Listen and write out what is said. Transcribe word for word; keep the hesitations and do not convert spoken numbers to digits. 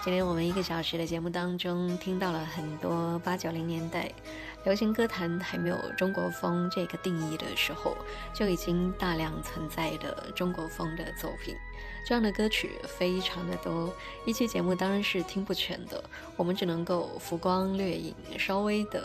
今天我们一个小时的节目当中，听到了很多八九零年代流行歌坛还没有中国风这个定义的时候，就已经大量存在的中国风的作品。这样的歌曲非常的多，一期节目当然是听不全的，我们只能够浮光掠影，稍微的